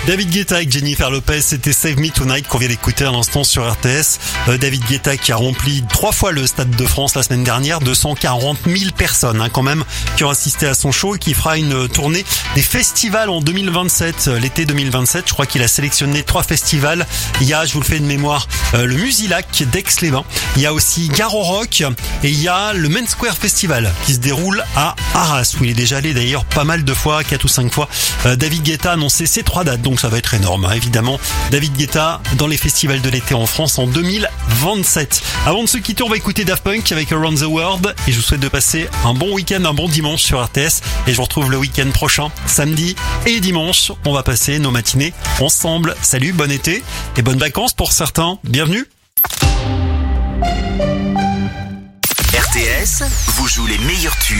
David Guetta avec Jennifer Lopez, c'était Save Me Tonight qu'on vient d'écouter à l'instant sur RTS. David Guetta qui a rempli 3 fois le Stade de France la semaine dernière, 240 000 personnes quand même qui ont assisté à son show et qui fera une tournée des festivals en 2027, l'été 2027. Je crois qu'il a sélectionné 3 festivals. Il y a, je vous le fais de mémoire, le Musilac d'Aix-les-Bains. Il y a aussi Garo Rock et il y a le Main Square Festival qui se déroule à Arras où il est déjà allé d'ailleurs pas mal de fois, 4 ou 5 fois. David Guetta a annoncé ces 3 dates, donc ça va être énorme, évidemment. David Guetta dans les festivals de l'été en France en 2027. Avant de se quitter, on va écouter Daft Punk avec Around the World et je vous souhaite de passer un bon week-end, un bon dimanche sur RTS et je vous retrouve le week-end prochain, samedi et dimanche. On va passer nos matinées ensemble. Salut, bon été et bonnes vacances pour certains. Bienvenue. RTS vous joue les meilleurs tubes.